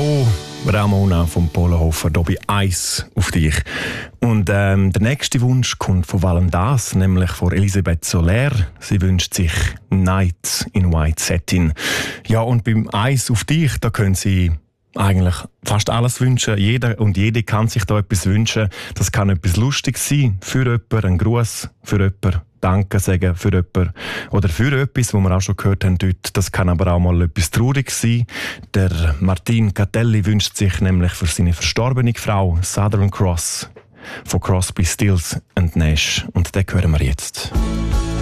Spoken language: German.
Ciao, Ramona vom Polenhofer, hier bei Eis auf dich. Und der nächste Wunsch kommt von Valendas, nämlich von Elisabeth Soler. Sie wünscht sich Night in White Satin. Ja, und beim Eis auf dich, da können Sie eigentlich fast alles wünschen. Jeder und jede kann sich da etwas wünschen. Das kann etwas Lustiges sein, für jemanden, ein Gruß, für jemanden, Danke sagen für jemanden oder für etwas, was wir auch schon gehört haben dort. Das kann aber auch mal etwas Trauriges sein. Der Martin Catelli wünscht sich nämlich für seine verstorbene Frau Southern Cross von Crosby, Stills and Nash. Und den hören wir jetzt.